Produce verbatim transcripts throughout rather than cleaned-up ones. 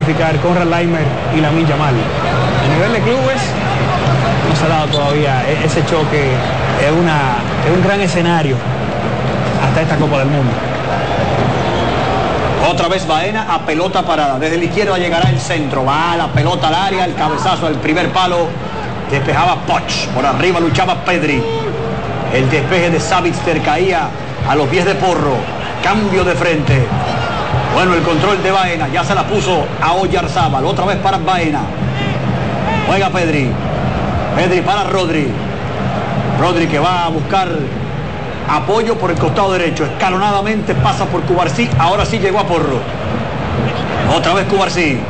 identificar Konrad Laimer y Lamine Yamal. A nivel de clubes, no se ha dado todavía ese choque. Es, una, es un gran escenario hasta esta Copa del Mundo. Otra vez Baena a pelota parada. Desde la izquierda llegará el centro. Va la pelota al área, el cabezazo al primer palo. Despejaba Poch. Por arriba luchaba Pedri. El despeje de Savitzer caía a los pies de Porro. Cambio de frente. Bueno, el control de Baena. Ya se la puso a Oyarzábal. Otra vez para Baena. Juega Pedri. Pedri para Rodri. Rodri que va a buscar apoyo por el costado derecho. Escalonadamente pasa por Cubarsí. Ahora sí llegó a Porro. Otra vez Cubarsí.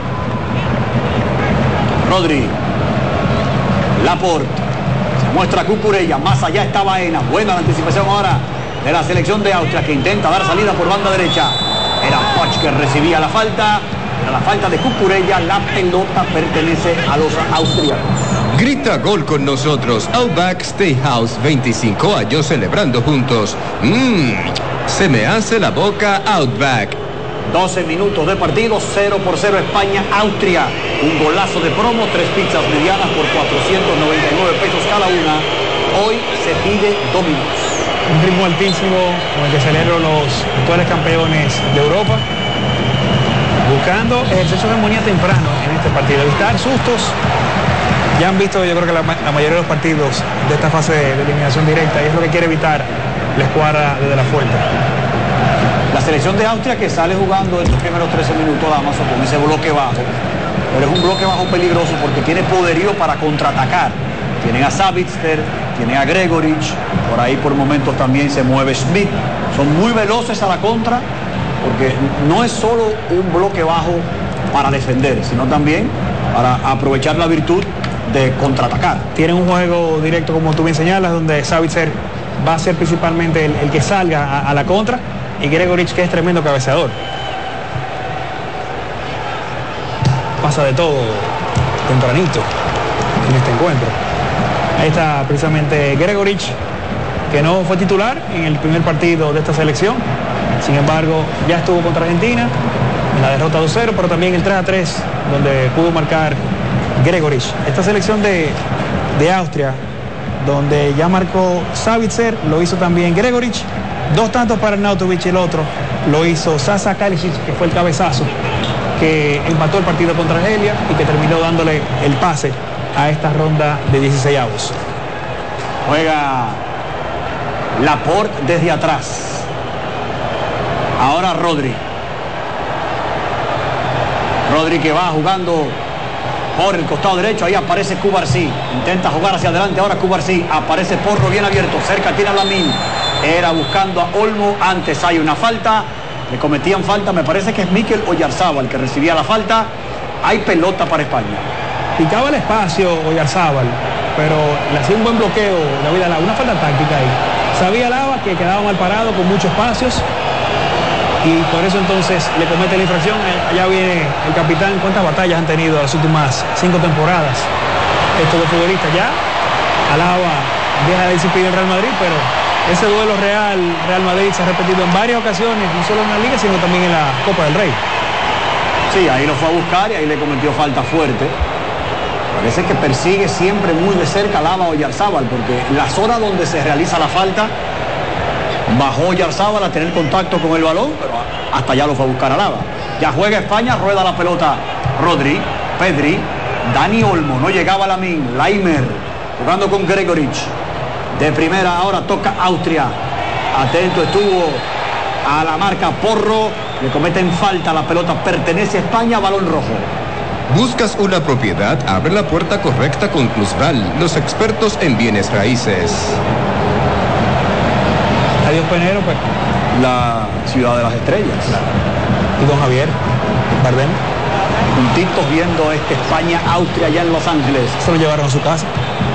Rodri. Laporte. Se muestra Cucurella. Más allá está Baena. Buena la anticipación ahora de la selección de Austria, que intenta dar salida por banda derecha. Era Poch que recibía la falta. Era la falta de Cucurella. La pelota pertenece a los austriacos. Grita gol con nosotros. Outback Steakhouse, veinticinco años celebrando juntos. Mmm, se me hace la boca Outback. doce minutos de partido, cero por cero España, Austria. Un golazo de promo, tres pizzas medianas por cuatrocientos noventa y nueve pesos cada una. Hoy se pide Domino's. Un ritmo altísimo con el que celebran los actuales campeones de Europa. Buscando ejercicio de armonía temprano en este partido. Evitar sustos. Ya han visto, yo creo que la, la mayoría de los partidos de esta fase de, de eliminación directa, y es lo que quiere evitar la escuadra desde la fuente. La selección de Austria que sale jugando estos primeros trece minutos, Damaso, con ese bloque bajo. Pero es un bloque bajo peligroso porque tiene poderío para contraatacar. Tienen a Savitzer, tienen a Gregorich, por ahí por momentos también se mueve Smith. Son muy veloces a la contra porque no es solo un bloque bajo para defender, sino también para aprovechar la virtud de contraatacar. Tienen un juego directo, como tú me señalas, donde Savitzer va a ser principalmente el, el que salga a, a la contra, y Gregorich, que es tremendo cabeceador. Pasa de todo tempranito en este encuentro. Ahí está precisamente Gregorich, que no fue titular en el primer partido de esta selección. Sin embargo, ya estuvo contra Argentina en la derrota dos cero, pero también el tres a tres, donde pudo marcar Gregorich. Esta selección de, de Austria, donde ya marcó Savitzer, lo hizo también Gregorich. Dos tantos para Arnautovic y el otro lo hizo Sasa Kalisic, que fue el cabezazo que empató el partido contra Argelia y que terminó dándole el pase a esta ronda de dieciséis avos. Juega Laporte desde atrás. Ahora Rodri. Rodri que va jugando por el costado derecho. Ahí aparece Cubarsí. Intenta jugar hacia adelante. Ahora Cubarsí. Aparece Porro bien abierto. Cerca tiene a Lamine. Era buscando a Olmo. Antes hay una falta. Le cometían falta. Me parece que es Mikel Oyarzábal el que recibía la falta. Hay pelota para España. Picaba el espacio Oyarzábal, pero le hacía un buen bloqueo. David Alaba. Una falta táctica ahí. Sabía Alaba que quedaba mal parado con muchos espacios. Y por eso entonces le comete la infracción. Allá viene el capitán. ¿Cuántas batallas han tenido las últimas cinco temporadas estos dos futbolistas? Ya Alaba deja de disciplina en Real Madrid, pero ese duelo Real Real Madrid se ha repetido en varias ocasiones, no solo en la Liga, sino también en la Copa del Rey. Sí, ahí lo fue a buscar y ahí le cometió falta fuerte. Parece que persigue siempre muy de cerca Alaba o Oyarzábal, porque la zona donde se realiza la falta bajó Oyarzábal a tener contacto con el balón, pero hasta allá lo fue a buscar Alaba. Ya juega España, rueda la pelota Rodri, Pedri, Dani Olmo, no llegaba Lamine, Laimer, jugando con Gregorich. De primera ahora toca Austria. Atento estuvo a la marca Porro, le cometen falta, la pelota pertenece a España, balón rojo. ¿Buscas una propiedad? Abre la puerta correcta con Plusval, los expertos en bienes raíces. Adiós Penero, pues. La ciudad de las estrellas. Y don Javier Bardem. Juntitos viendo este España-Austria allá en Los Ángeles. Se lo llevaron a su casa.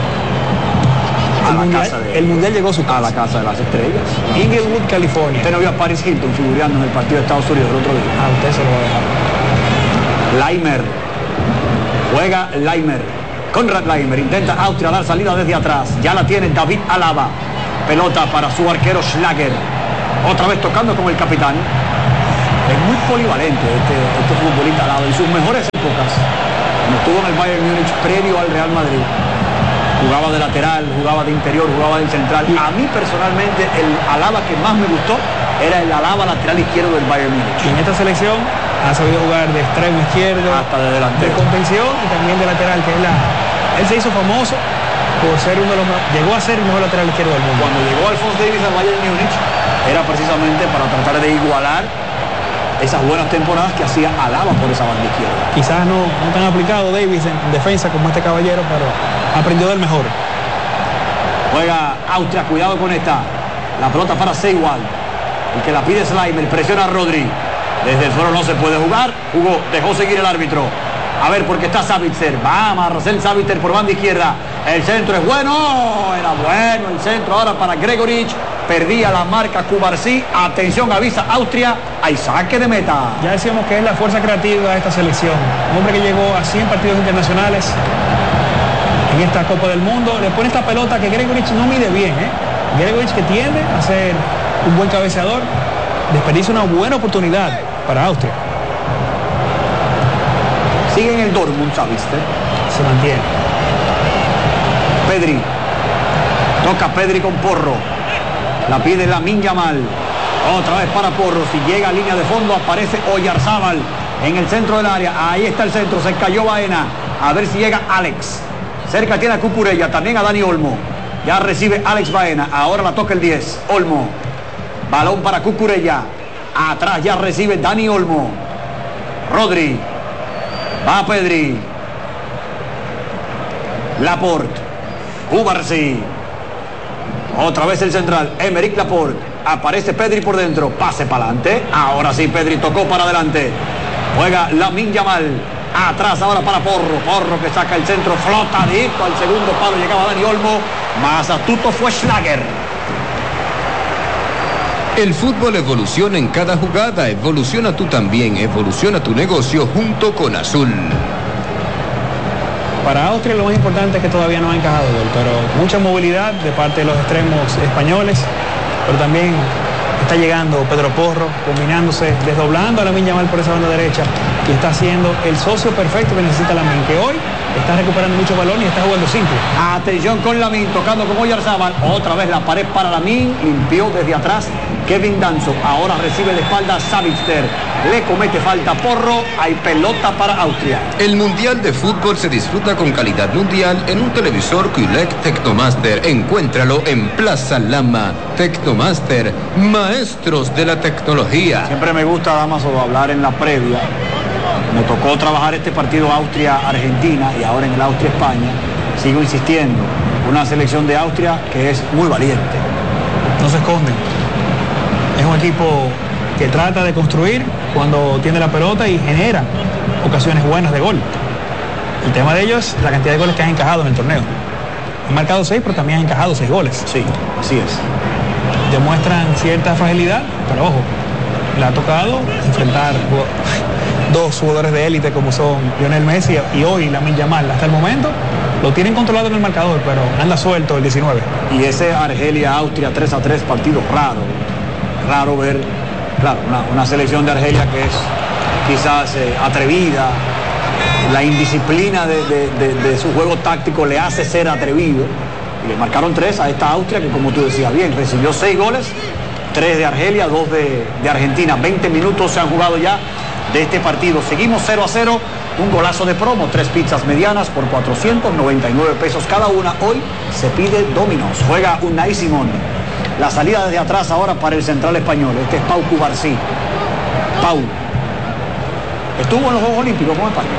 A el, la mundial, casa de, el mundial llegó a su casa. A la casa de las estrellas. Inglewood, California. Usted no vio a Paris Hilton figurando en el partido de Estados Unidos el otro día. Ah, usted se lo va a dejar. Laimer. Juega Laimer. Konrad Laimer. Intenta Austria dar salida desde atrás. Ya la tiene David Alaba. Pelota para su arquero Schlager. Otra vez tocando con el capitán. Es muy polivalente este, este futbolista alaba. En sus mejores épocas, cuando estuvo en el Bayern Múnich previo al Real Madrid, jugaba de lateral, jugaba de interior, jugaba de central. A mí personalmente el Alaba que más me gustó era el Alaba lateral izquierdo del Bayern Múnich. Y en esta selección ha sabido jugar de extremo izquierdo, hasta de delantero, de contención y también de lateral, que es la... Él se hizo famoso por ser uno de los... Llegó a ser el mejor lateral izquierdo del mundo. Cuando llegó Alphonse Davies al Bayern Múnich, era precisamente para tratar de igualar esas buenas temporadas que hacía Alaba por esa banda izquierda. Quizás no, no tan aplicado Davies en defensa como este caballero, pero aprendió del mejor. Juega Austria, cuidado con esta. La pelota para Seiwald. El que la pide Slimer, presiona a Rodri. Desde el suelo no se puede jugar. Jugó, dejó seguir el árbitro. A ver, porque está Sabitzer. Va Marcel Sabitzer por banda izquierda. El centro es bueno. Era bueno el centro ahora para Gregoric. Perdía la marca Cubarsí. Atención, avisa Austria. Hay saque de meta. Ya decíamos que es la fuerza creativa de esta selección. Un hombre que llegó a cien partidos internacionales en esta Copa del Mundo. Le pone esta pelota que Gregoric no mide bien. ¿eh? Gregoric, que tiende a ser un buen cabeceador, desperdicia una buena oportunidad para Austria. Sigue en el Dortmund, Sabitzer. Se mantiene. Pedri. Toca Pedri con Porro. La pide Lamine Yamal. Otra vez para Porro. Si llega a línea de fondo, aparece Oyarzábal en el centro del área. Ahí está el centro. Se cayó Baena. A ver si llega Alex. Cerca tiene a Cucurella. También a Dani Olmo. Ya recibe Alex Baena. Ahora la toca el diez. Olmo. Balón para Cucurella. Atrás ya recibe Dani Olmo. Rodri. Va Pedri. Laporte. Cubarsí. Otra vez el central. Emerick Laporte. Aparece Pedri por dentro. Pase para adelante. Ahora sí Pedri tocó para adelante. Juega Lamine Yamal. Atrás ahora para Porro. Porro que saca el centro. Flotadito al segundo palo. Llegaba Dani Olmo. Más astuto fue Schlager. El fútbol evoluciona en cada jugada. Evoluciona tú también. Evoluciona tu negocio junto con Azul. Para Austria lo más importante es que todavía no ha encajado gol, pero mucha movilidad de parte de los extremos españoles, pero también está llegando Pedro Porro, combinándose, desdoblando a Lamine Yamal por esa banda derecha, y está siendo el socio perfecto que necesita Lamine, que hoy está recuperando mucho balón y está jugando simple. Atención con Lamine, tocando con Oyarzábal. Otra vez la pared para Lamine, limpió desde atrás Kevin Danso. Ahora recibe de espalda Sabitzer. Le comete falta Porro. Hay pelota para Austria. El Mundial de Fútbol se disfruta con calidad mundial en un televisor Q L E D Tecnomaster. Encuéntralo en Plaza Lama. Tecnomaster, maestros de la tecnología. Siempre me gusta, Damaso, hablar en la previa. Me tocó trabajar este partido Austria-Argentina y ahora en el Austria-España. Sigo insistiendo. Una selección de Austria que es muy valiente. No se esconden. Es un equipo que trata de construir cuando tiene la pelota y genera ocasiones buenas de gol. El tema de ellos es la cantidad de goles que han encajado en el torneo. Han marcado seis, pero también han encajado seis goles. Sí, así es. Demuestran cierta fragilidad, pero ojo, le ha tocado enfrentar dos jugadores de élite como son Lionel Messi y hoy Lamine Yamal. Hasta el momento lo tienen controlado en el marcador, pero anda suelto el diecinueve. Y ese Argelia-Austria tres a tres, partido raro. Raro ver, claro, una, una selección de Argelia que es quizás eh, atrevida. La indisciplina de, de, de, de su juego táctico le hace ser atrevido. Y le marcaron tres a esta Austria que, como tú decías bien, recibió seis goles, tres de Argelia, dos de, de Argentina. veinte minutos se han jugado ya de este partido. Seguimos cero a cero. Un golazo de promo, tres pizzas medianas por cuatrocientos noventa y nueve pesos cada una. Hoy se pide Domino's. Juega Unai Simón. La salida desde atrás ahora para el central español. Este es Pau Cubarsí. Pau. Estuvo en los Juegos Olímpicos con España.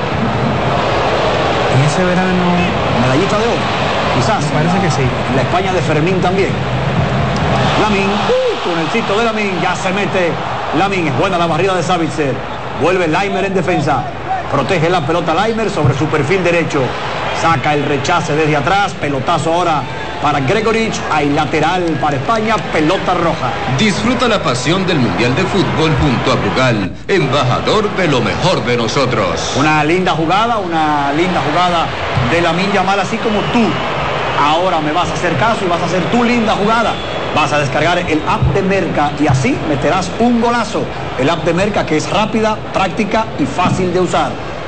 En ese verano... Medallista de oro. Quizás. Me parece que sí. En la España de Fermín también. Lamine. Uh, tunelcito de Lamine. Ya se mete Lamine. Es buena la barrida de Sabitzer. Vuelve Laimer en defensa. Protege la pelota Laimer sobre su perfil derecho. Saca el rechace desde atrás. Pelotazo ahora para Gregoric. Hay lateral para España. Pelota roja. Disfruta la pasión del Mundial de Fútbol junto a Brugal, embajador de lo mejor de nosotros. Una linda jugada, una linda jugada de Lamine Yamal, así como tú. Ahora me vas a hacer caso y vas a hacer tu linda jugada. Vas a descargar el app de Merca y así meterás un golazo. El app de Merca, que es rápida, práctica y fácil de usar.